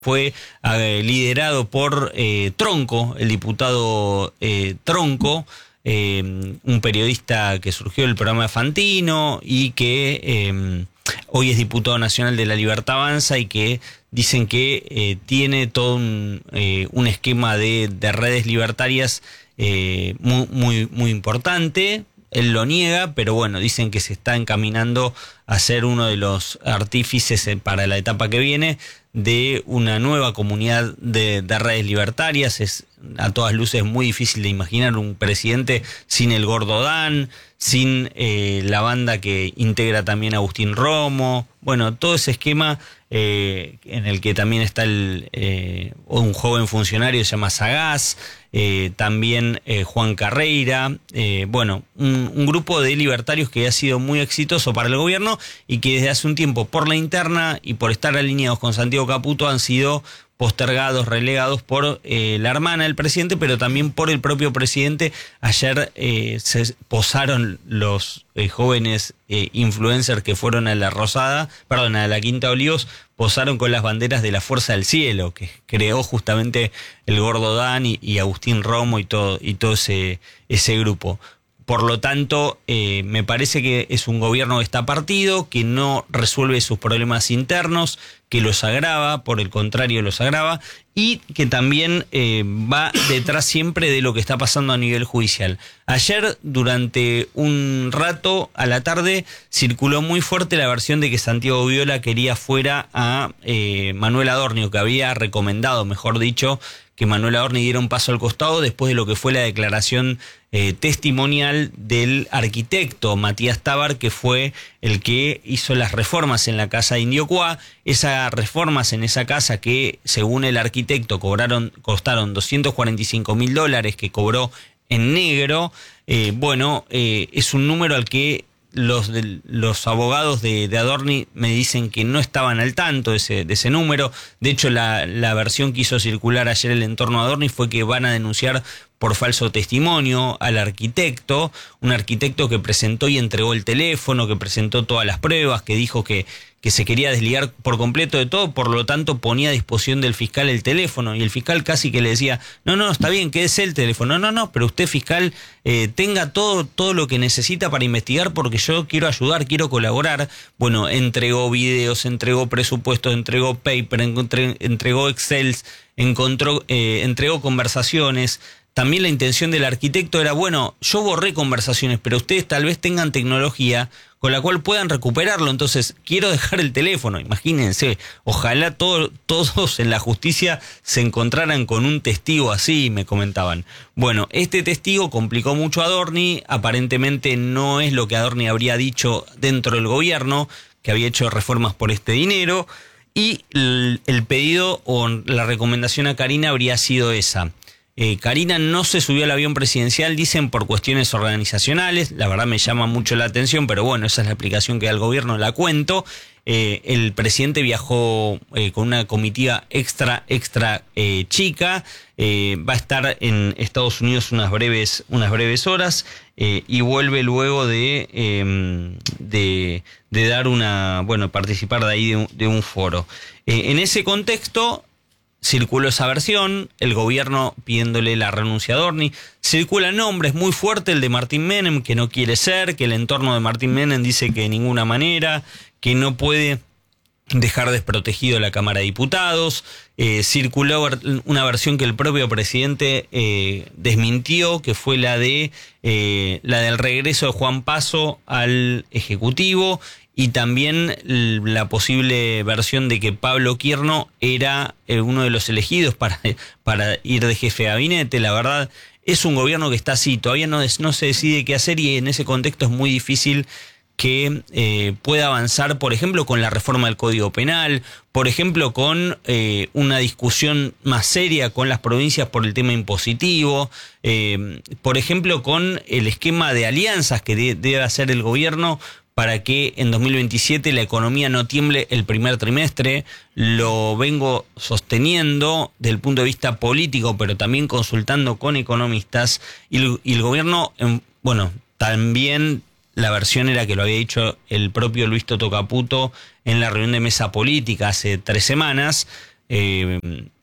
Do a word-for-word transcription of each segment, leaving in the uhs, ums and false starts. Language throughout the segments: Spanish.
fue eh, liderado por eh, Tronco, el diputado eh, Tronco, eh, un periodista que surgió del programa de Fantino y que eh, hoy es diputado nacional de La Libertad Avanza y que dicen que eh, tiene todo un, eh, un esquema de, de redes libertarias eh, muy, muy, muy importante. Él lo niega, pero bueno, dicen que se está encaminando a ser uno de los artífices para la etapa que viene de una nueva comunidad de, de redes libertarias. Es a todas luces muy difícil de imaginar un presidente sin el Gordo Dan, sin eh, la banda que integra también Agustín Romo. Bueno, todo ese esquema eh, en el que también está el, eh, un joven funcionario que se llama Sagaz, eh, también eh, Juan Carreira, eh, bueno, un, un grupo de libertarios que ha sido muy exitoso para el gobierno y que desde hace un tiempo, por la interna y por estar alineados con Santiago Caputo, han sido postergados, relegados por eh, la hermana del presidente, pero también por el propio presidente. Ayer eh, se posaron los eh, jóvenes eh, influencers que fueron a la Rosada, perdón, a la Quinta de Olivos, posaron con las banderas de la Fuerza del Cielo, que creó justamente el Gordo Dan y, y Agustín Romo y todo, y todo ese, ese grupo. Por lo tanto, eh, me parece que es un gobierno que está partido, que no resuelve sus problemas internos, que los agrava, por el contrario los agrava, y que también eh, va detrás siempre de lo que está pasando a nivel judicial. Ayer, durante un rato, a la tarde, circuló muy fuerte la versión de que Santiago Viola quería fuera a eh, Manuel Adorni, que había recomendado, mejor dicho, que Manuel Adorni diera un paso al costado después de lo que fue la declaración eh, testimonial del arquitecto Matías Tábar, que fue el que hizo las reformas en la casa de Indiocuá. Esas reformas en esa casa que, según el arquitecto, cobraron, costaron doscientos cuarenta y cinco mil dólares, que cobró en negro. Eh, bueno, eh, es un número al que Los, de, los abogados de, de Adorni me dicen que no estaban al tanto de ese, de ese número. De hecho, la, la versión que hizo circular ayer el entorno de Adorni fue que van a denunciar por falso testimonio al arquitecto, un arquitecto que presentó y entregó el teléfono, que presentó todas las pruebas, que dijo que, que se quería desligar por completo de todo, por lo tanto ponía a disposición del fiscal el teléfono, y el fiscal casi que le decía, no, no, está bien, quédese el teléfono, no, no, pero usted, fiscal, eh, tenga todo, todo lo que necesita para investigar, porque yo quiero ayudar, quiero colaborar. Bueno, entregó videos, entregó presupuestos, entregó paper, entre, entregó excels, encontró, eh, entregó conversaciones. También la intención del arquitecto era, bueno, yo borré conversaciones, pero ustedes tal vez tengan tecnología con la cual puedan recuperarlo, entonces quiero dejar el teléfono. Imagínense, ojalá todo, todos en la justicia se encontraran con un testigo así, me comentaban. Bueno, este testigo complicó mucho a Adorni, aparentemente no es lo que Adorni habría dicho dentro del gobierno, que había hecho reformas por este dinero, y el, el pedido o la recomendación a Karina habría sido esa. Eh, Karina no se subió al avión presidencial, dicen, por cuestiones organizacionales. La verdad me llama mucho la atención, pero bueno, esa es la explicación que da el gobierno, la cuento. Eh, el presidente viajó eh, con una comitiva extra, extra eh, chica. Eh, va a estar en Estados Unidos unas breves, unas breves horas eh, y vuelve luego de, eh, de, de dar una, bueno, participar de ahí de un, de un foro. Eh, en ese contexto circuló esa versión, el gobierno pidiéndole la renuncia a Adorni. Circulan nombres muy fuertes, el de Martín Menem, que no quiere ser, que el entorno de Martín Menem dice que de ninguna manera, que no puede dejar desprotegido la Cámara de Diputados. Eh, circuló una versión que el propio presidente eh, desmintió, que fue la de eh, la del regreso de Juan Paso al Ejecutivo, y también la posible versión de que Pablo Quierno era uno de los elegidos para, para ir de jefe de gabinete. La verdad, es un gobierno que está así, todavía no, no se decide qué hacer, y en ese contexto es muy difícil que eh, pueda avanzar, por ejemplo, con la reforma del Código Penal, por ejemplo, con eh, una discusión más seria con las provincias por el tema impositivo, eh, por ejemplo, con el esquema de alianzas que de, debe hacer el gobierno para que en dos mil veintisiete la economía no tiemble el primer trimestre. Lo vengo sosteniendo desde el punto de vista político, pero también consultando con economistas, y el, y el gobierno, bueno, también la versión era que lo había dicho el propio Luis Toto Caputo en la reunión de mesa política hace tres semanas, Eh,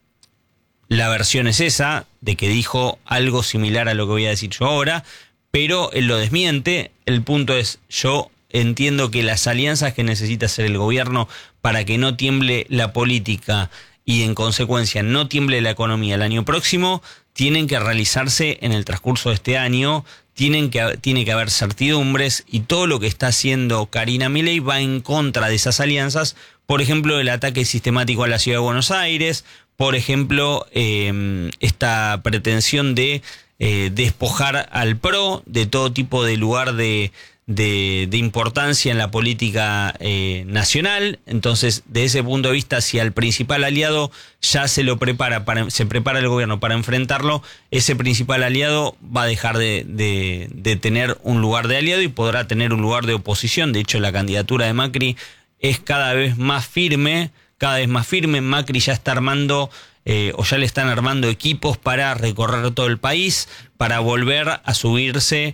la versión es esa, de que dijo algo similar a lo que voy a decir yo ahora, pero él lo desmiente. El punto es, yo entiendo que las alianzas que necesita hacer el gobierno para que no tiemble la política y en consecuencia no tiemble la economía el año próximo, tienen que realizarse en el transcurso de este año, tienen que, tiene que haber certidumbres, y todo lo que está haciendo Karina Milei va en contra de esas alianzas. Por ejemplo, el ataque sistemático a la ciudad de Buenos Aires, por ejemplo, eh, esta pretensión de eh, despojar al P R O de todo tipo de lugar de... De, de importancia en la política eh, nacional. Entonces, de ese punto de vista, si al principal aliado ya se lo prepara, para, se prepara el gobierno para enfrentarlo, ese principal aliado va a dejar de, de, de tener un lugar de aliado y podrá tener un lugar de oposición. De hecho, la candidatura de Macri es cada vez más firme, cada vez más firme. Macri ya está armando, eh, o ya le están armando equipos para recorrer todo el país, para volver a subirse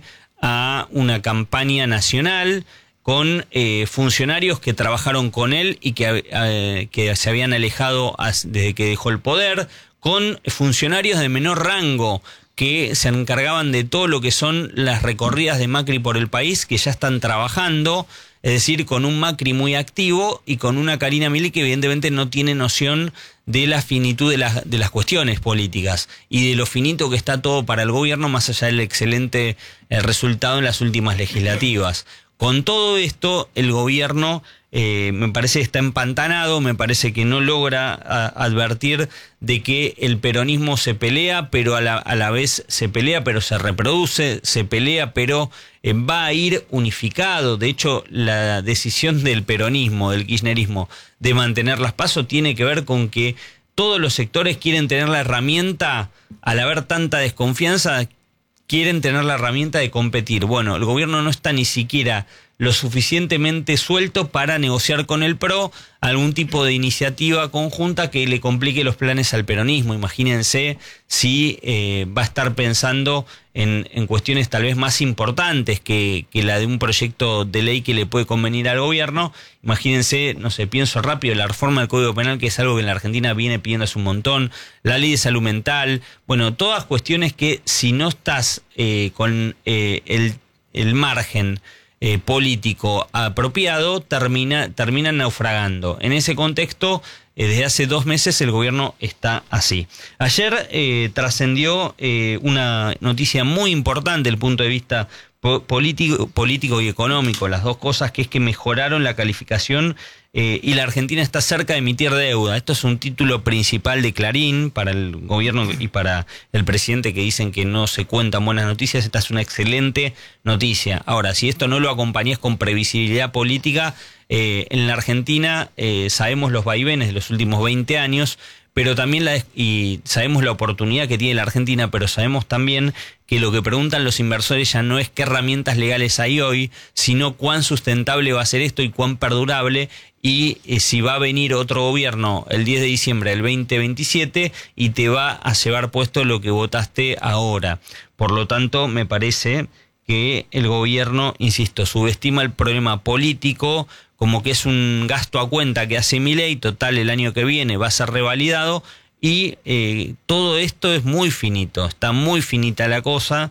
a una campaña nacional con eh, funcionarios que trabajaron con él y que, eh, que se habían alejado desde que dejó el poder, con funcionarios de menor rango que se encargaban de todo lo que son las recorridas de Macri por el país, que ya están trabajando, es decir, con un Macri muy activo y con una Karina Milei que evidentemente no tiene noción de la finitud de las, de las cuestiones políticas y de lo finito que está todo para el gobierno, más allá del excelente eh, resultado en las últimas legislativas. Con todo esto, el gobierno eh, me parece que está empantanado, me parece que no logra a, advertir de que el peronismo se pelea, pero a la, a la vez se pelea, pero se reproduce, se pelea, pero eh, va a ir unificado. De hecho, la decisión del peronismo, del kirchnerismo, de mantener las PASO tiene que ver con que todos los sectores quieren tener la herramienta, al haber tanta desconfianza, quieren tener la herramienta de competir. Bueno, el gobierno no está ni siquiera lo suficientemente suelto para negociar con el P R O algún tipo de iniciativa conjunta que le complique los planes al peronismo. Imagínense si eh, va a estar pensando en, en cuestiones tal vez más importantes que, que la de un proyecto de ley que le puede convenir al gobierno. Imagínense, no sé, pienso rápido, la reforma del Código Penal, que es algo que en la Argentina viene pidiendo hace un montón, la ley de salud mental, bueno, todas cuestiones que si no estás eh, con eh, el, el margen Eh, político apropiado, termina, terminan naufragando. En ese contexto, eh, desde hace dos meses el gobierno está así. Ayer eh, trascendió eh, una noticia muy importante desde el punto de vista po político, político y económico, las dos cosas, que es que mejoraron la calificación eh, y la Argentina está cerca de emitir deuda. Esto es un título principal de Clarín para el gobierno y para el presidente, que dicen que no se cuentan buenas noticias. Esta es una excelente noticia. Ahora, si esto no lo acompañás con previsibilidad política, eh, en la Argentina eh, sabemos los vaivenes de los últimos veinte años, pero también la, y sabemos la oportunidad que tiene la Argentina, pero sabemos también que lo que preguntan los inversores ya no es qué herramientas legales hay hoy, sino cuán sustentable va a ser esto y cuán perdurable, y eh, si va a venir otro gobierno el diez de diciembre del veinte veintisiete y te va a llevar puesto lo que votaste ahora. Por lo tanto, me parece que el gobierno, insisto, subestima el problema político, como que es un gasto a cuenta que hace Milei, total el año que viene va a ser revalidado, y eh, todo esto es muy finito, está muy finita la cosa.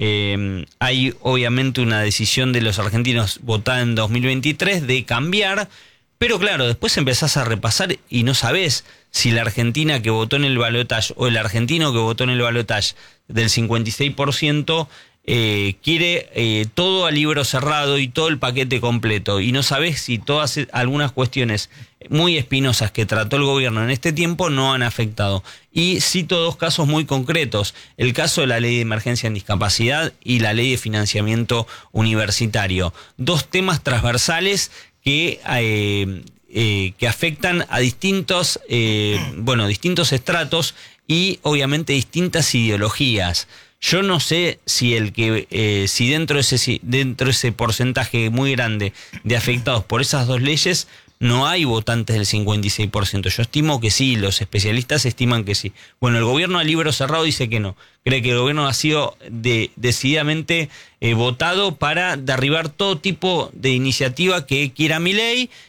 Eh, hay obviamente una decisión de los argentinos votada en dos mil veintitrés de cambiar, pero claro, después empezás a repasar y no sabés si la Argentina que votó en el balotaje o el argentino que votó en el balotaje del cincuenta y seis por ciento Eh, quiere eh, todo a libro cerrado y todo el paquete completo, y no sabés si todas algunas cuestiones muy espinosas que trató el gobierno en este tiempo no han afectado. Y cito dos casos muy concretos: el caso de la ley de emergencia en discapacidad y la ley de financiamiento universitario, dos temas transversales que eh, eh, que afectan a distintos eh, bueno distintos estratos y obviamente distintas ideologías. Yo no sé si el que eh, si dentro de ese dentro de ese porcentaje muy grande de afectados por esas dos leyes no hay votantes del cincuenta y seis por ciento. Yo estimo que sí, los especialistas estiman que sí. Bueno, el gobierno a libro cerrado dice que no. Cree que el gobierno ha sido de, decididamente eh, votado para derribar todo tipo de iniciativa que quiera Milei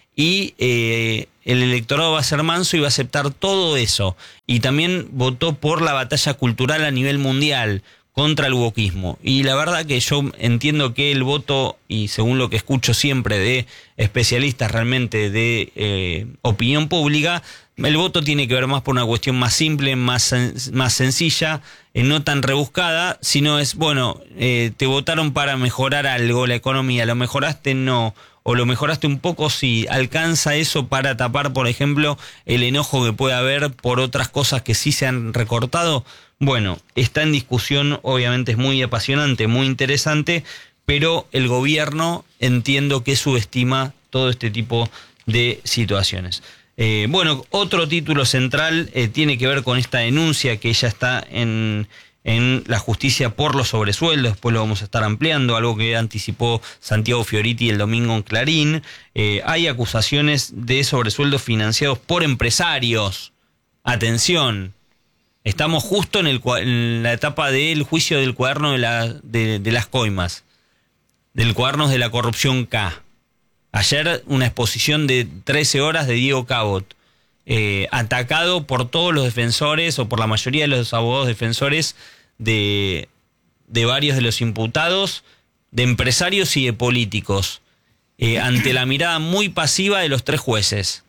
y eh, el electorado va a ser manso y va a aceptar todo eso. Y también votó por la batalla cultural a nivel mundial contra el wokismo. Y la verdad que yo entiendo que el voto, y según lo que escucho siempre de especialistas realmente de eh, opinión pública, el voto tiene que ver más por una cuestión más simple, más, más sencilla, eh, no tan rebuscada, sino es, bueno, eh, te votaron para mejorar algo, la economía, ¿lo mejoraste? No. O lo mejoraste un poco, si alcanza eso para tapar, por ejemplo, el enojo que puede haber por otras cosas que sí se han recortado. Bueno, está en discusión, obviamente es muy apasionante, muy interesante, pero el gobierno entiendo que subestima todo este tipo de situaciones. Eh, bueno, otro título central eh, tiene que ver con esta denuncia que ya está en... en la justicia por los sobresueldos, después lo vamos a estar ampliando, algo que anticipó Santiago Fioriti el domingo en Clarín. Eh, hay acusaciones de sobresueldos financiados por empresarios. Atención, estamos justo en, el, en la etapa del juicio del cuaderno de, la, de, de las coimas, del cuaderno de la corrupción K. Ayer una exposición de trece horas de Diego Cabot, Eh, atacado por todos los defensores o por la mayoría de los abogados defensores de, de varios de los imputados, de empresarios y de políticos, eh, ante la mirada muy pasiva de los tres jueces.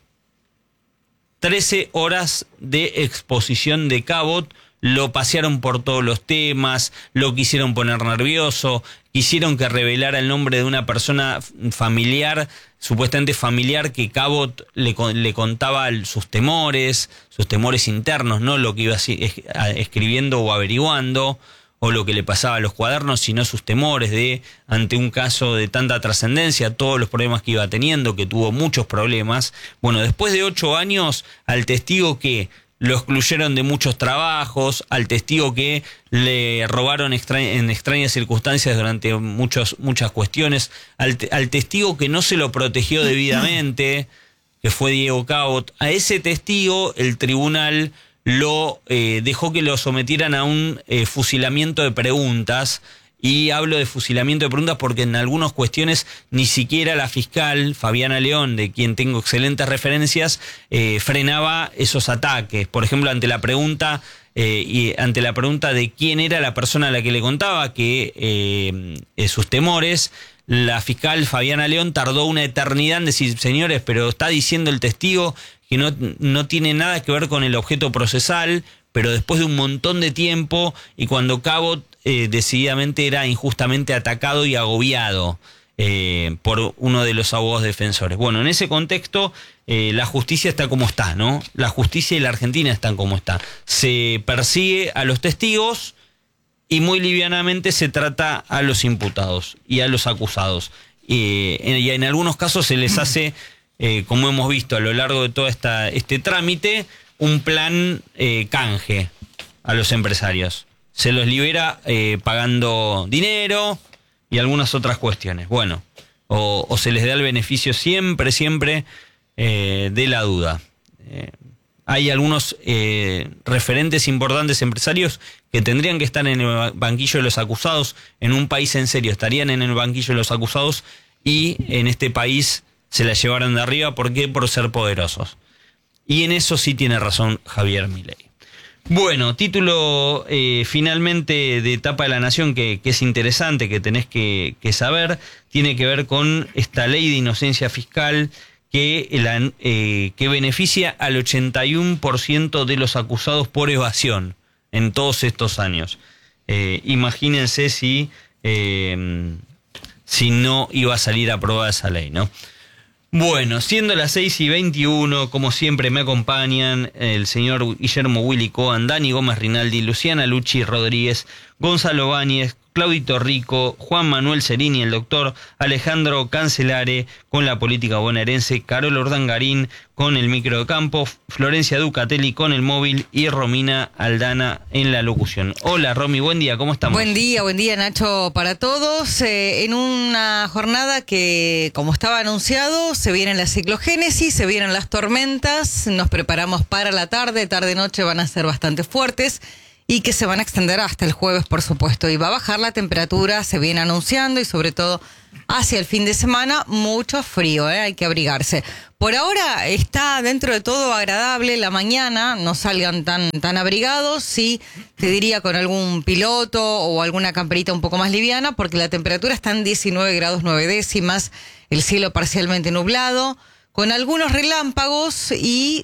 trece horas de exposición de Cabot, lo pasearon por todos los temas, lo quisieron poner nervioso, quisieron que revelara el nombre de una persona familiar, supuestamente familiar, que Cabot le, le contaba sus temores, sus temores internos, no lo que iba escribiendo o averiguando, o lo que le pasaba a los cuadernos, sino sus temores de, ante un caso de tanta trascendencia, todos los problemas que iba teniendo, que tuvo muchos problemas. Bueno, después de ocho años, al testigo que lo excluyeron de muchos trabajos, al testigo que le robaron extra, en extrañas circunstancias durante muchos, muchas cuestiones, al, al testigo que no se lo protegió debidamente, que fue Diego Cabot, a ese testigo el tribunal lo eh, dejó que lo sometieran a un eh, fusilamiento de preguntas. Y hablo de fusilamiento de preguntas porque en algunas cuestiones ni siquiera la fiscal Fabiana León, de quien tengo excelentes referencias, eh, frenaba esos ataques. Por ejemplo, ante la pregunta eh, y ante la pregunta de quién era la persona a la que le contaba que eh, sus temores, la fiscal Fabiana León tardó una eternidad en decir, señores, pero está diciendo el testigo que no, no tiene nada que ver con el objeto procesal, pero después de un montón de tiempo y cuando Cabot Eh, decididamente era injustamente atacado y agobiado eh, por uno de los abogados defensores. Bueno, en ese contexto eh, la justicia está como está, ¿no? La justicia y la Argentina están como está. Se persigue a los testigos y muy livianamente se trata a los imputados y a los acusados. Eh, y en algunos casos se les hace, eh, como hemos visto a lo largo de todo esta, este trámite, un plan eh, canje a los empresarios. Se los libera eh, pagando dinero y algunas otras cuestiones. Bueno, o, o se les da el beneficio siempre, siempre eh, de la duda. Eh, hay algunos eh, referentes importantes empresarios que tendrían que estar en el banquillo de los acusados. En un país en serio estarían en el banquillo de los acusados y en este país se la llevaron de arriba. ¿Por qué? Por ser poderosos. Y en eso sí tiene razón Javier Milei. Bueno, título eh, finalmente de Tapa de la Nación que, que es interesante, que tenés que, que saber, tiene que ver con esta ley de inocencia fiscal que, la, eh, que beneficia al ochenta y uno por ciento de los acusados por evasión en todos estos años. Eh, imagínense si, eh, si no iba a salir aprobada esa ley, ¿no? Bueno, siendo las seis y veintiuno, como siempre me acompañan el señor Guillermo Willy Coan, Dani Gómez Rinaldi, Luciana Luchi Rodríguez, Gonzalo Báñez, Claudito Rico, Juan Manuel Cerini, el doctor Alejandro Cancelare con la política bonaerense, Carol Urdangarín con el micro de campo, Florencia Ducatelli con el móvil y Romina Aldana en la locución. Hola Romy, buen día, ¿cómo estamos? Buen día, buen día Nacho para todos. Eh, en una jornada que, como estaba anunciado, se viene la ciclogénesis, se vienen las tormentas, nos preparamos para la tarde, tarde-noche van a ser bastante fuertes. y que se van a extender hasta el jueves, por supuesto. Y va a bajar la temperatura, se viene anunciando, y sobre todo hacia el fin de semana, mucho frío, ¿eh? Hay que abrigarse. Por ahora está dentro de todo agradable la mañana, no salgan tan, tan abrigados, sí, te diría con algún piloto o alguna camperita un poco más liviana, porque la temperatura está en diecinueve grados nueve décimas, el cielo parcialmente nublado, con algunos relámpagos y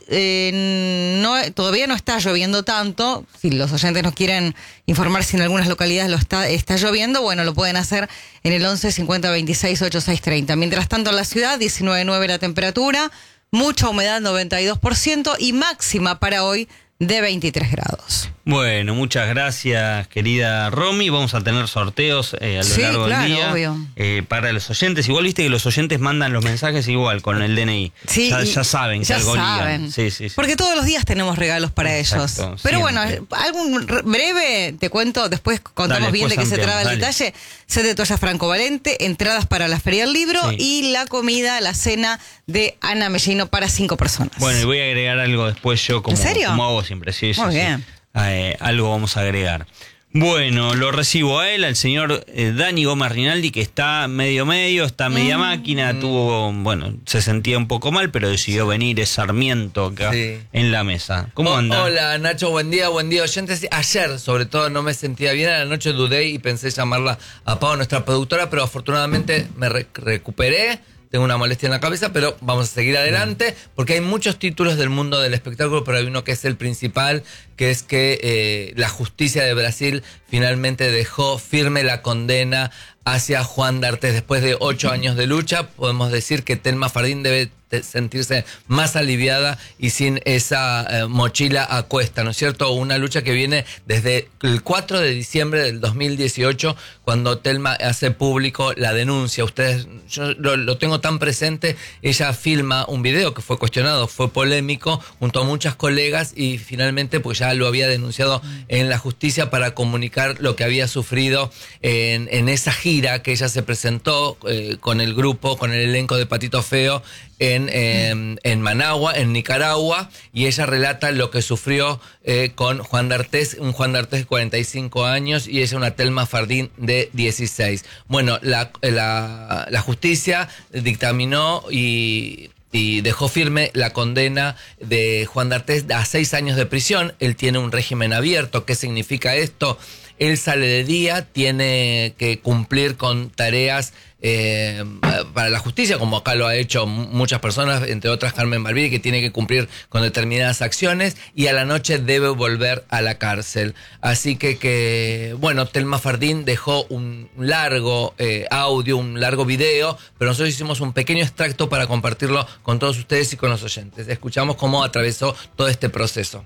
eh, no, todavía no está lloviendo tanto. Si los oyentes nos quieren informar si en algunas localidades lo está, está lloviendo, bueno, lo pueden hacer en el once cincuenta veintiséis ochenta y seis treinta. Mientras tanto en la ciudad, diecinueve punto nueve la temperatura, mucha humedad, noventa y dos por ciento, y máxima para hoy de veintitrés grados. Bueno, muchas gracias, querida Romy. Vamos a tener sorteos eh, a lo sí, largo claro, del día obvio. Eh, para los oyentes. Igual viste que los oyentes mandan los mensajes igual con el D N I. Sí, ya, ya saben ya que algo saben. ligan. Sí, sí, sí. Porque todos los días tenemos regalos para Exacto, ellos. Pero siempre. bueno, algún breve, te cuento, después contamos Dale, bien de qué después se trata el ampliamos, detalle. Set de toallas Franco Valente, entradas para la Feria del Libro Sí. y la comida, la cena de Ana Mellino para cinco personas. Bueno, y voy a agregar algo después yo como, ¿En serio? como hago siempre. Sí, sí, Muy sí. bien. Eh, algo vamos a agregar. Bueno, lo recibo a él, al señor eh, Dani Gómez Rinaldi, que está medio medio, está media Mm. máquina, tuvo, bueno, se sentía un poco mal, pero decidió venir, es Sarmiento acá Sí. en la mesa. ¿Cómo Oh, anda? Hola Nacho, buen día, buen día oyentes. Ayer sobre todo no me sentía bien, a la noche dudé y pensé llamarla a Pau, nuestra productora, pero afortunadamente me re- recuperé. Tengo una molestia en la cabeza, pero vamos a seguir adelante porque hay muchos títulos del mundo del espectáculo, pero hay uno que es el principal, que es que eh, la justicia de Brasil finalmente dejó firme la condena hacia Juan D'Artés. Después de ocho años de lucha, podemos decir que Thelma Fardín debe sentirse más aliviada y sin esa eh, mochila a cuesta, ¿no es cierto? Una lucha que viene desde el cuatro de diciembre del dos mil dieciocho, cuando Thelma hace público la denuncia. Ustedes, yo lo, lo tengo tan presente, ella filma un video que fue cuestionado, fue polémico, junto a muchas colegas, y finalmente pues ya lo había denunciado en la justicia para comunicar lo que había sufrido en, en esa gira que ella se presentó eh, con el grupo, con el elenco de Patito Feo, en, eh, en Managua, en Nicaragua, y ella relata lo que sufrió eh, con Juan D'Artés, un Juan D'Artés de cuarenta y cinco años y ella una Thelma Fardín de dieciséis. Bueno, la, la, la justicia dictaminó y... y dejó firme la condena de Juan D'Artés a seis años de prisión. Él tiene un régimen abierto. ¿Qué significa esto? Él sale de día, tiene que cumplir con tareas eh, para la justicia, como acá lo ha hecho muchas personas, entre otras Carmen Barbieri, que tiene que cumplir con determinadas acciones, y a la noche debe volver a la cárcel. Así que, que bueno, Thelma Fardín dejó un largo eh, audio, un largo video, pero nosotros hicimos un pequeño extracto para compartirlo con todos ustedes y con los oyentes. Escuchamos cómo atravesó todo este proceso.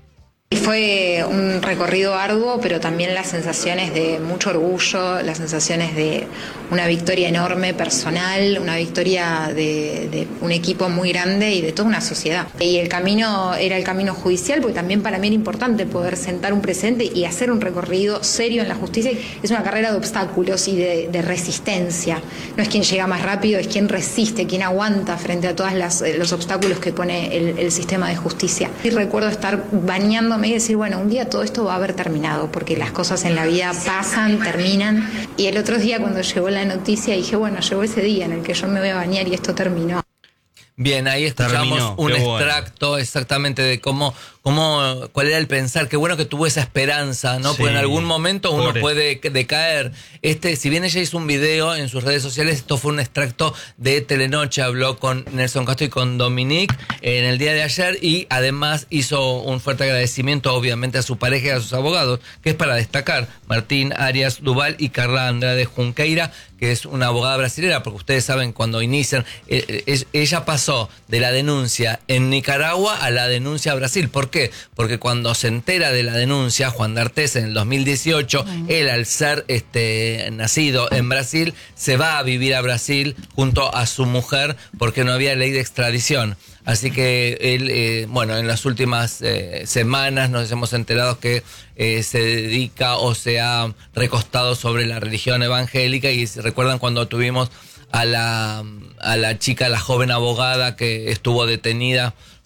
Fue un recorrido arduo, pero también las sensaciones de mucho orgullo, las sensaciones de una victoria enorme personal, una victoria de, de un equipo muy grande y de toda una sociedad. Y el camino era el camino judicial, porque también para mí era importante poder sentar un precedente y hacer un recorrido serio en la justicia. Es una carrera de obstáculos y de, de resistencia. No es quien llega más rápido, es quien resiste, quien aguanta frente a todos los obstáculos que pone el, el sistema de justicia. Y recuerdo estar bañándome y decir, bueno, un día todo esto va a haber terminado, porque las cosas en la vida pasan, terminan. Y el otro día cuando llegó la noticia dije, bueno, llegó ese día en el que yo me voy a bañar y esto terminó. Bien, ahí escuchamos Terminó, un qué bueno. extracto exactamente de cómo, cómo, cuál era el pensar. Qué bueno que tuvo esa esperanza, ¿no? Sí, Porque en algún momento uno pobre. puede decaer. Este, si bien ella hizo un video en sus redes sociales, esto fue un extracto de Telenoche, habló con Nelson Castro y con Dominique en el día de ayer, y además hizo un fuerte agradecimiento obviamente a su pareja y a sus abogados, que es para destacar, Martín Arias Duval y Carla Andrade Junqueira, que es una abogada brasilera, porque ustedes saben, cuando inician, eh, eh, ella pasó de la denuncia en Nicaragua a la denuncia a Brasil. ¿Por qué? Porque cuando se entera de la denuncia, Juan D'Artés en el dos mil dieciocho, uh-huh. él al ser este, nacido en Brasil, se va a vivir a Brasil junto a su mujer, porque no había ley de extradición. Así que él, eh, bueno, en las últimas eh, semanas nos hemos enterado que eh, se dedica o se ha recostado sobre la religión evangélica, y si recuerdan cuando tuvimos a la, a la chica, la joven abogada que estuvo detenida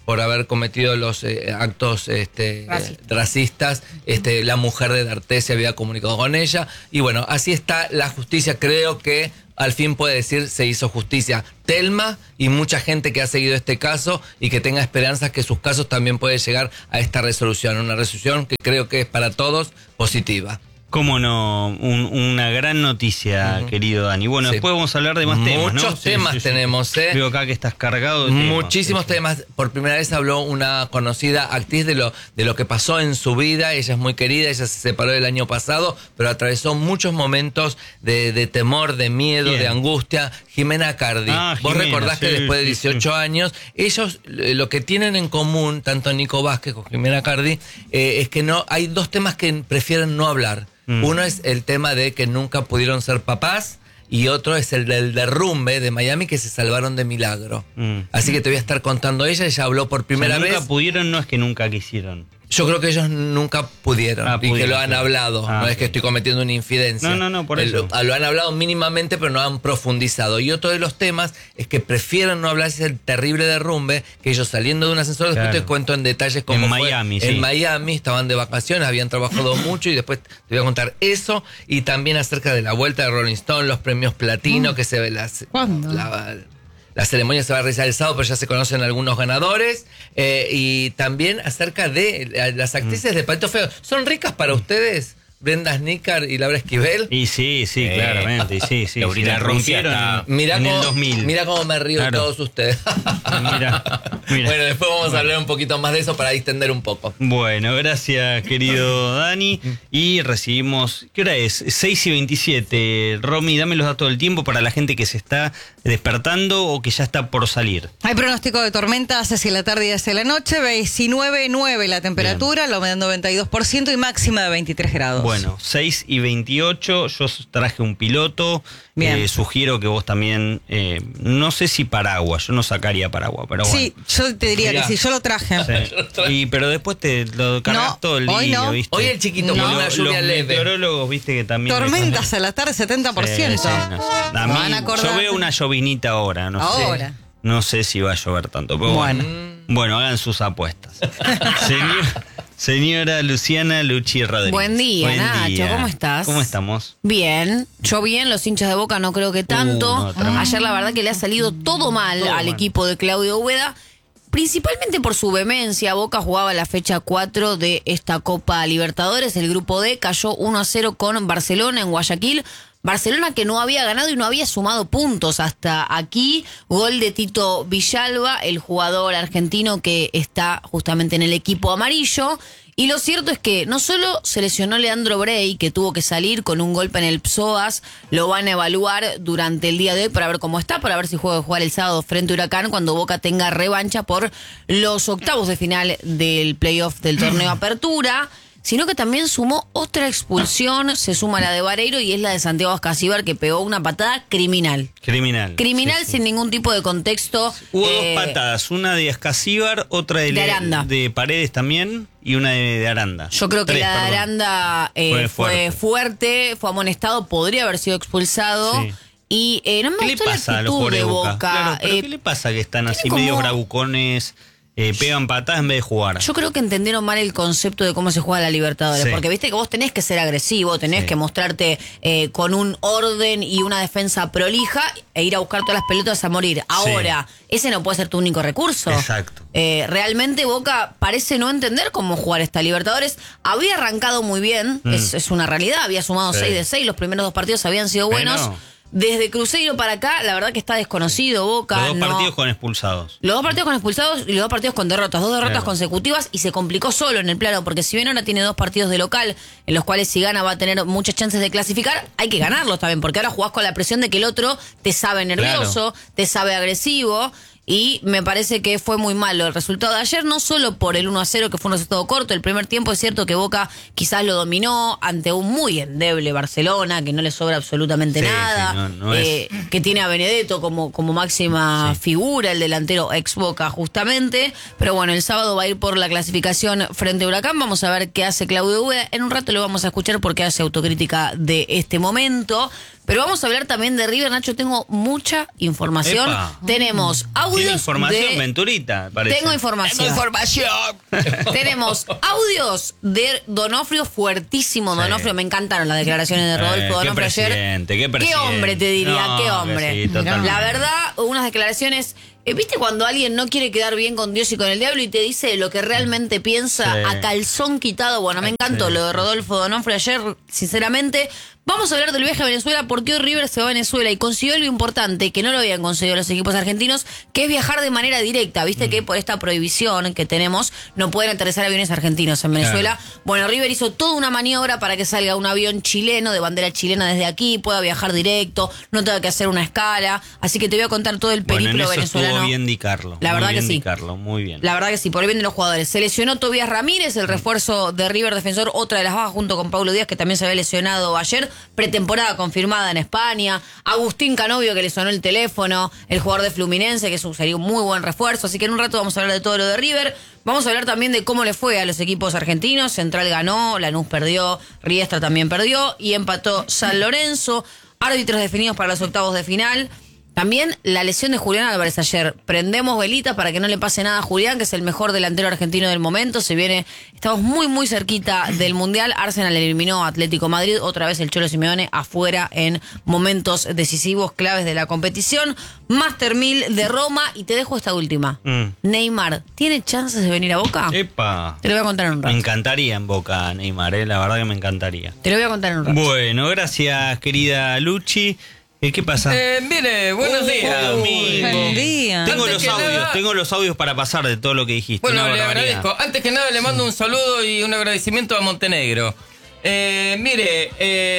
por haber cometido los eh, actos este, Racista. eh, racistas. Este, la mujer de D'Artés se había comunicado con ella. Y bueno, así está la justicia. Creo que al fin puede decir se hizo justicia. Telma y mucha gente que ha seguido este caso y que tenga esperanzas que sus casos también pueden llegar a esta resolución. Una resolución que creo que es para todos positiva. Cómo no, un- una gran noticia, uh-huh. querido Dani. Bueno, Sí. después vamos a hablar de más temas, ¿no? Muchos temas sí, sí, sí. tenemos, ¿eh? Veo acá que estás cargado de temas. Muchísimos Sí, sí. temas. Por primera vez habló una conocida actriz de lo, de lo que pasó en su vida. Ella es muy querida, ella se separó el año pasado, pero atravesó muchos momentos de, de temor, de miedo, Bien. de angustia. Jimena Cardi. Ah, Vos Jimena, recordás que sí, después de sí, dieciocho sí. años, ellos eh, lo que tienen en común, tanto Nico Vázquez como Jimena Cardi, eh, es que no hay dos temas que prefieren no hablar. Mm. Uno es el tema de que nunca pudieron ser papás y otro es el del derrumbe de Miami, que se salvaron de milagro. Mm. Así que te voy a estar contando ella, ella habló por primera O sea, nunca vez. pudieron, no es que nunca quisieron. Yo creo que ellos nunca pudieron Ah, y que pudieron, lo han claro. hablado. Ah, no es ok. que estoy cometiendo una infidencia. No, no, no, por Eh, eso. Lo, lo han hablado mínimamente, pero no han profundizado. Y otro de los temas es que prefieren no hablar, es el terrible derrumbe, que ellos saliendo de un ascensor, después Claro. te cuento en detalles cómo En fue. Miami, sí. En Miami, estaban de vacaciones, habían trabajado mucho y después te voy a contar eso y también acerca de la vuelta de Rolling Stone, los premios platino, que se ve las... ¿Cuándo? la- La ceremonia se va a realizar el sábado, pero ya se conocen algunos ganadores. Eh, y también acerca de eh, las actrices de Patito Feo. ¿Son ricas para ustedes? Brenda Snicker y Laura Esquivel. Y sí, sí, Eh, claramente, sí, sí. Laurita sí, la Rusia rompieron está- en, Mirá en cómo, el dos mil. mirá cómo me río de Claro. todos ustedes. Mira, mira. Bueno, después vamos a hablar un poquito más de eso para distender un poco. Bueno, gracias, querido Dani. Y recibimos, ¿qué hora es? seis y veintisiete. Romy, dame los datos del tiempo para la gente que se está despertando o que ya está por salir. Hay pronóstico de tormentas hacia la tarde y hacia la noche, diecinueve punto nueve la temperatura, la humedad noventa y dos por ciento y máxima de veintitrés grados. Bueno, seis y veintiocho, yo traje un piloto. Bien. Eh, sugiero que vos también, eh, no sé si paraguas, yo no sacaría paraguas, pero bueno. Sí, yo te diría Mirá. que sí, yo lo traje. Sí. Y, pero después te lo cargas No, todo el hoy día, no. ¿viste? Hoy el chiquito No. con una Los- lluvia los leve. meteorólogos, viste que también... Tormentas a la tarde, setenta por ciento. Sí, sí, no sé. A Se mí, van a acordar. yo veo una llovinita ahora, no Ahora. sé. No sé si va a llover tanto, pero bueno. Bueno. Bueno, hagan sus apuestas. Señor- señora Luciana Luchi Rodríguez. Buen día, Nacho, ¿cómo estás? ¿Cómo estamos? Bien, yo bien, los hinchas de Boca no creo que tanto. Uh, no, tremendo. Ayer la verdad que le ha salido todo mal Todo al mal. equipo de Claudio Ubeda, principalmente por su vehemencia. Boca jugaba la fecha cuatro de esta Copa Libertadores, el grupo D cayó uno a cero con Barcelona en Guayaquil. Barcelona que no había ganado y no había sumado puntos hasta aquí. Gol de Tito Villalba, el jugador argentino que está justamente en el equipo amarillo. Y lo cierto es que no solo se lesionó Leandro Brey, que tuvo que salir con un golpe en el psoas, lo van a evaluar durante el día de hoy para ver cómo está, para ver si juega jugar el sábado frente a Huracán cuando Boca tenga revancha por los octavos de final del playoff del torneo Apertura. Sino que también sumó otra expulsión, se suma la de Vareiro y es la de Santiago Ascasíbar, que pegó una patada criminal. Criminal. Criminal Sí, sí. sin ningún tipo de contexto. Hubo eh, dos patadas, una de Ascasíbar, otra de, de Aranda. de Paredes también y una de, de Aranda. Yo creo que Tres, la de perdón. Aranda eh, Fue fue, fuerte. fuerte. fue amonestado, podría haber sido expulsado. Sí. Y eh, no me ¿Qué le gustó la pasa a los actitud jugadores de de Boca? Boca. Claro, pero Eh, ¿qué le pasa que están así tiene medio como- bravucones, eh, pegan patadas en vez de jugar? Yo creo que entendieron mal el concepto de cómo se juega la Libertadores, Sí. porque viste que vos tenés que ser agresivo, tenés Sí. que mostrarte eh, con un orden y una defensa prolija e ir a buscar todas las pelotas a morir. Ahora, ese no puede ser tu único recurso. Exacto. Eh, realmente Boca parece no entender cómo jugar esta Libertadores. Había arrancado muy bien, Mm. es, es una realidad, había sumado Sí. seis de seis, los primeros dos partidos habían sido buenos. Bueno. Desde Cruzeiro para acá, la verdad que está desconocido Boca. Los dos no- partidos con expulsados. los dos partidos con expulsados y los dos partidos con derrotas. Dos derrotas Claro. consecutivas y se complicó solo en el plano, porque si bien ahora tiene dos partidos de local, en los cuales si gana va a tener muchas chances de clasificar, hay que ganarlos también, porque ahora jugás con la presión de que el otro te sabe nervioso, te sabe agresivo. Y me parece que fue muy malo el resultado de ayer, no solo por el uno a cero, que fue un resultado corto. El primer tiempo es cierto que Boca quizás lo dominó ante un muy endeble Barcelona, que no le sobra absolutamente Sí, nada. sí, no- no es- Eh, que tiene a Benedetto como, como máxima Sí. figura, el delantero ex Boca justamente. Pero bueno, el sábado va a ir por la clasificación frente a Huracán. Vamos a ver qué hace Claudio Ubeda. En un rato lo vamos a escuchar porque hace autocrítica de este momento. Pero vamos a hablar también de River. Nacho, tengo mucha información. Epa. Tenemos audio audios información, de... Venturita, parece. Tengo información. Tengo información. Tenemos audios de Donofrio fuertísimo. Sí. Donofrio, me encantaron las declaraciones de Rodolfo Eh, qué Donofrio ayer. presidente, qué presidente. hombre, te diría, No, qué que hombre. sí, totalmente. La verdad, unas declaraciones. eh, ¿Viste cuando alguien no quiere quedar bien con Dios y con el diablo y te dice lo que realmente piensa Sí. a calzón quitado? Bueno, me encantó Sí, lo de sí, Rodolfo Donofrio ayer, sinceramente. Vamos a hablar del viaje a Venezuela, porque hoy River se va a Venezuela y consiguió algo importante que no lo habían conseguido los equipos argentinos, que es viajar de manera directa. Viste que por esta prohibición que tenemos no pueden aterrizar aviones argentinos en Venezuela. Bueno, River hizo toda una maniobra para que salga un avión chileno de bandera chilena desde aquí, pueda viajar directo, no tenga que hacer una escala. Así que te voy a contar todo el Bueno, periplo en eso venezolano. estuvo bien Di Carlo. La Muy verdad que bien sí. Di Carlo, muy bien. La verdad que sí, por el bien de los jugadores. Se lesionó Tobías Ramírez, el refuerzo de River defensor, otra de las bajas, junto con Paulo Díaz, que también se había lesionado ayer. Pretemporada confirmada en España. Agustín Canovio, que le sonó el teléfono. El jugador de Fluminense, que sería un muy buen refuerzo. Así que en un rato vamos a hablar de todo lo de River. Vamos a hablar también de cómo le fue a los equipos argentinos. Central ganó, Lanús perdió, Riestra también perdió y empató San Lorenzo. Árbitros definidos para los octavos de final. También la lesión de Julián Álvarez ayer. Prendemos velitas para que no le pase nada a Julián, que es el mejor delantero argentino del momento. Se viene, estamos muy, muy cerquita del Mundial. Arsenal eliminó a Atlético Madrid. Otra vez el Cholo Simeone afuera en momentos decisivos, claves de la competición. Master mil de Roma. Y te dejo esta última. Mm. Neymar, ¿tiene chances de venir a Boca? Epa. Te lo voy a contar en un Me rato. encantaría en Boca, Neymar, eh, la verdad que me encantaría. Te lo voy a contar en un rato. Bueno, gracias, querida Luchi. Eh, ¿Qué pasa? Eh, mire, buenos Uy, días. amigo. Buen día. Tengo Antes los que audios, nada- tengo los audios para pasar de todo lo que dijiste. Bueno, Una le barbaridad. agradezco. Antes que nada le mando un saludo y un agradecimiento a Montenegro. Eh, mire,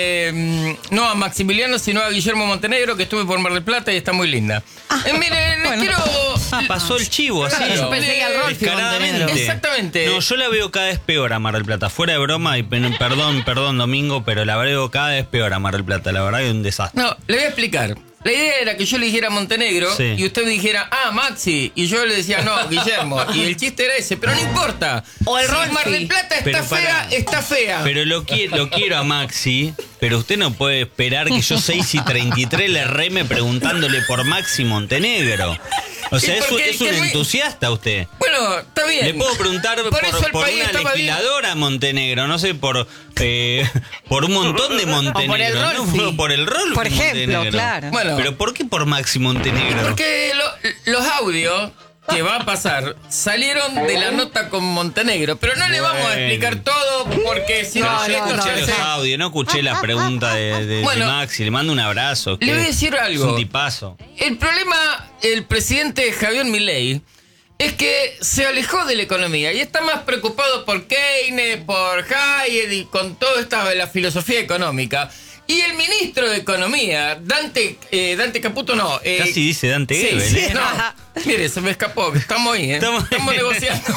eh, no a Maximiliano, sino a Guillermo Montenegro, que estuve por Mar del Plata y está muy linda. Eh, mire, les bueno. quiero... Ah, pasó el chivo, así. Claro. Yo pensé que al Rolfi Descaradamente. Montenegro. Exactamente. No, yo la veo cada vez peor a Mar del Plata. Fuera de broma, y pen- perdón, perdón, Domingo, pero la veo cada vez peor a Mar del Plata. La verdad que es un desastre. No, le voy a explicar. La idea era que yo le dijera Montenegro Sí. y usted me dijera, ah, Maxi. Y yo le decía, no, Guillermo. Y el chiste era ese, pero no importa. O el Si Rolfi. Mar del Plata está Pero fea, pará. está fea. Pero lo, qui- lo quiero a Maxi, pero usted no puede esperar que yo seis y treinta y tres le reme preguntándole por Maxi Montenegro. O sea, Y es un, porque es un que me- entusiasta usted. Bueno, está bien. Le puedo preguntar por, Por eso el por país una estaba bien. legisladora Montenegro, no sé, por eh, por un montón de Montenegro. por el ¿no? Rolfi. Por el Rolfi Por ejemplo, Montenegro. claro. Bueno. Pero ¿por qué por Maxi Montenegro? Porque lo- los audios que va a pasar salieron de la nota con Montenegro, pero no le vamos a Bueno. explicar todo porque si Pero no, yo esto escuché se los hace- audios, no escuché las preguntas de, de- de Bueno, Maxi. Le mando un abrazo. le que voy a decir algo. Es un tipazo. El problema, el presidente Javier Milei, es que se alejó de la economía y está más preocupado por Keynes, por Hayek y con toda esta la filosofía económica. Y el ministro de Economía, Dante, eh, Dante Caputo, no. eh, Casi dice Dante sí, Gebel, sí, ¿eh? no. Mire, se me escapó, que estamos ahí, ¿eh? Estamos- Estamos, negociando.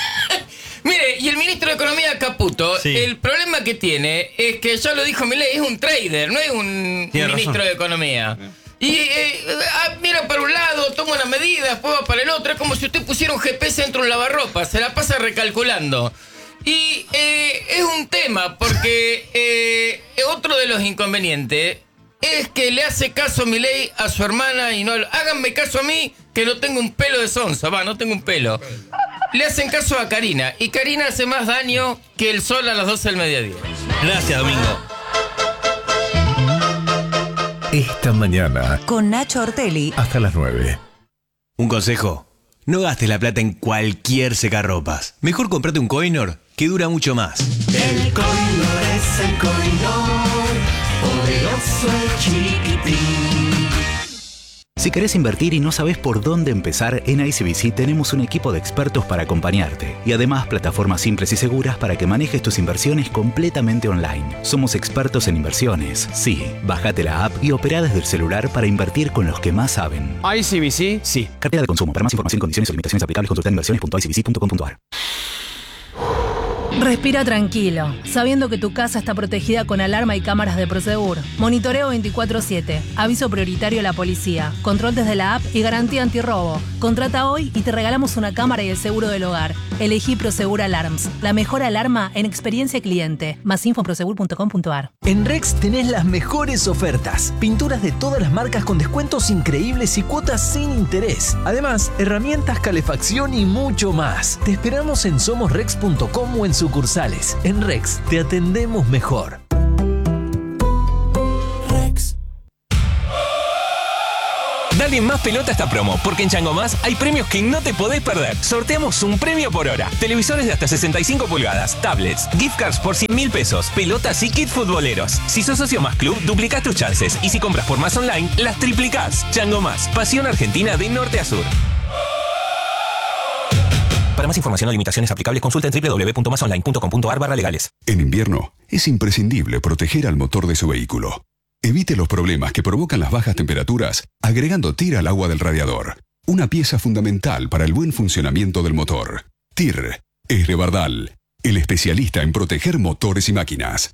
Mire, y el ministro de Economía, Caputo, Sí. el problema que tiene es que, ya lo dijo Milei, es un trader, no es un Tiene ministro razón. de Economía. Y eh, ah, mira para un lado, toma una medida, después va para el otro. Es como si usted pusiera un G P S dentro de un lavarropa, se la pasa recalculando. Y eh, es un tema, porque eh, otro de los inconvenientes es que le hace caso Milei a su hermana y no... Háganme caso a mí, que no tengo un pelo de sonza, va, no tengo un pelo. Le hacen caso a Karina, y Karina hace más daño que el sol a las doce del mediodía. Gracias, Domingo. Esta mañana, Con Nacho Ortelli. hasta las nueve. Un consejo, no gastes la plata en cualquier secarropas. Mejor comprate un Coinor que dura mucho más. El Coinor es el Coinor, poderoso el chiquitín. Si querés invertir y no sabes por dónde empezar, en I C B C tenemos un equipo de expertos para acompañarte. Y además, plataformas simples y seguras para que manejes tus inversiones completamente online. Somos expertos en inversiones. Sí, bájate la app y opera desde el celular para invertir con los que más saben. I C B C, sí. Cartera de consumo. Para más información, condiciones o limitaciones aplicables, consulta inversiones punto i c b c punto com punto a r. Respira tranquilo, sabiendo que tu casa está protegida con alarma y cámaras de Prosegur. Monitoreo veinticuatro siete, aviso prioritario a la policía, control desde la app y garantía antirrobo. Contrata hoy y te regalamos una cámara y el seguro del hogar. Elegí Prosegur Alarms, la mejor alarma en experiencia cliente. Más info en prosegur punto com punto a r. En Rex tenés las mejores ofertas. Pinturas de todas las marcas con descuentos increíbles y cuotas sin interés. Además, herramientas, calefacción y mucho más. Te esperamos en somos rex punto com o en sucursales. En Rex te atendemos mejor. Dale más pelota a esta promo, porque en Chango Más hay premios que no te podés perder. Sorteamos un premio por hora. Televisores de hasta sesenta y cinco pulgadas, tablets, gift cards por cien mil pesos, pelotas y kit futboleros. Si sos socio Más Club, duplicás tus chances. Y si compras por Más Online, las triplicás. Chango Más, pasión argentina de norte a sur. Para más información o limitaciones aplicables, consulta en doble u doble u doble u punto más online punto com punto a r barra legales. En invierno, es imprescindible proteger al motor de su vehículo. Evite los problemas que provocan las bajas temperaturas agregando T I R al agua del radiador. Una pieza fundamental para el buen funcionamiento del motor. T I R es de Bardal, el especialista en proteger motores y máquinas.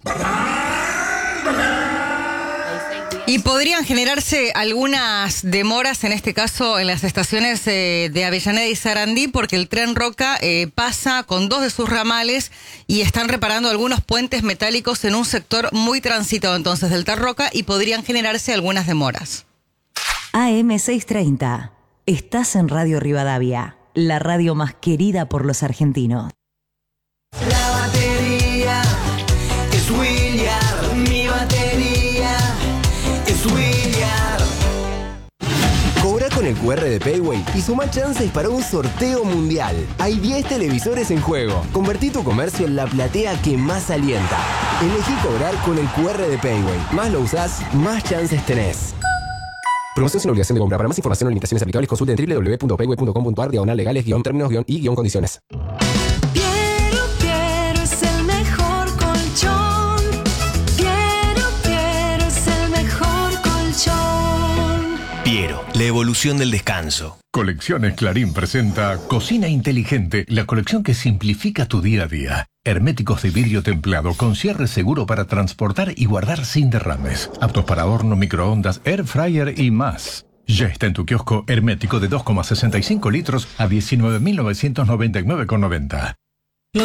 Y podrían generarse algunas demoras, en este caso en las estaciones eh, de Avellaneda y Sarandí, porque el tren Roca eh, pasa con dos de sus ramales y están reparando algunos puentes metálicos en un sector muy transitado entonces del tren Roca y podrían generarse algunas demoras. A M seiscientos treinta. Estás en Radio Rivadavia, la radio más querida por los argentinos. La batería es William, mi batería es William. Cobra con el cu erre de Payway y suma chances para un sorteo mundial. Hay diez televisores en juego. Convertí tu comercio en la platea que más alienta. Elegí cobrar con el cu erre de Payway. Más lo usás, más chances tenés. Promoción sin obligación de compra. Para más información o limitaciones aplicables, consulte en doble u doble u doble u punto payway punto com punto a r diagonal legales guión términos guión y guión condiciones. Piero, Piero es el mejor colchón. Piero, Piero es el mejor colchón. Piero, la evolución del descanso. Colecciones Clarín presenta Cocina Inteligente, la colección que simplifica tu día a día. Herméticos de vidrio templado con cierre seguro para transportar y guardar sin derrames. Aptos para horno, microondas, air fryer y más. Ya está en tu kiosco hermético de dos coma sesenta y cinco litros a diecinueve mil novecientos noventa y nueve con noventa.